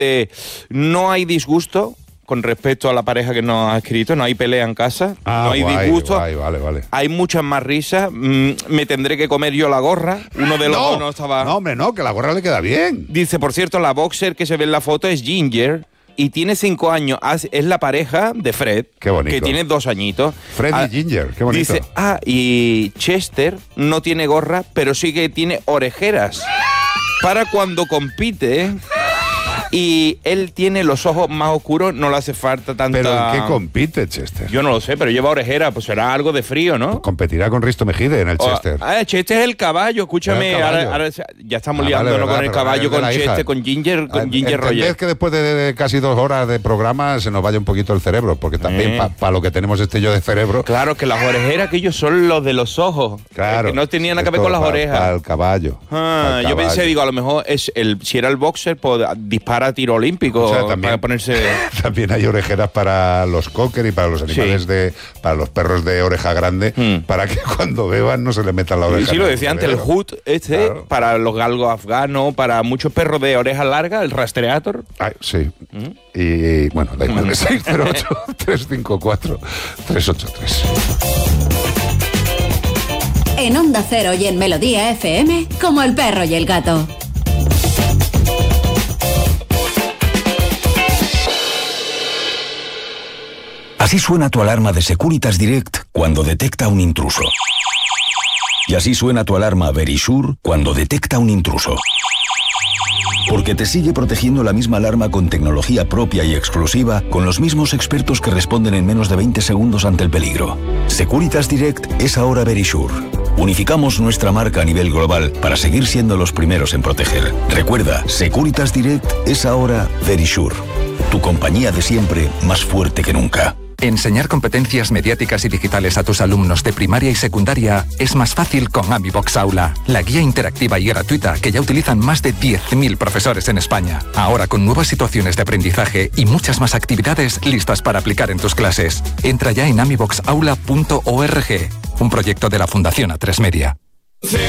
no hay disgusto con respecto a la pareja que nos ha escrito, no hay pelea en casa, no hay disgusto, vale. Hay muchas más risas, me tendré que comer yo la gorra, uno de los dos no estaba... No, hombre, no, que la gorra le queda bien. Dice, por cierto, la boxer que se ve en la foto es Ginger y tiene 5 años, es la pareja de Fred, qué bonito, que tiene 2 añitos. Fred y Ginger, qué bonito. Dice, y Chester no tiene gorra, pero sí que tiene orejeras para cuando compite. Y él tiene los ojos más oscuros, no le hace falta tanta... ¿Pero en qué compite Chester? Yo no lo sé, pero lleva orejeras, pues será algo de frío, ¿no? Pues competirá con Risto Mejide en el Chester. Chester es el caballo, escúchame. Ahora ya estamos liándonos con el caballo, con Chester, con Ginger Roger. Es que después de casi 2 horas de programa se nos vaya un poquito el cerebro, porque también para lo que tenemos yo de cerebro... Claro, que las orejeras, que ellos son los de los ojos. Claro. Que no tenían nada que ver con las orejas. Para el caballo. Yo pensé, a lo mejor si era el boxer, pues dispara a tiro olímpico. O sea, también, para ponerse... también hay orejeras para los cocker y para los animales para los perros de oreja grande, para que cuando beban no se le metan la oreja. Sí, lo decía antes, el hood claro, para los galgos afganos, para muchos perros de oreja larga, el rastreator. Sí. Y bueno, da igual, 608-354-383. En Onda Cero y en Melodía FM, como el perro y el gato. Así suena tu alarma de Securitas Direct cuando detecta un intruso. Y así suena tu alarma Verisure cuando detecta un intruso. Porque te sigue protegiendo la misma alarma con tecnología propia y exclusiva, con los mismos expertos que responden en menos de 20 segundos ante el peligro. Securitas Direct es ahora Verisure. Unificamos nuestra marca a nivel global para seguir siendo los primeros en proteger. Recuerda, Securitas Direct es ahora Verisure. Tu compañía de siempre, más fuerte que nunca. Enseñar competencias mediáticas y digitales a tus alumnos de primaria y secundaria es más fácil con AmiBox Aula, la guía interactiva y gratuita que ya utilizan más de 10.000 profesores en España. Ahora con nuevas situaciones de aprendizaje y muchas más actividades listas para aplicar en tus clases. Entra ya en amiboxaula.org, un proyecto de la Fundación A3 Media.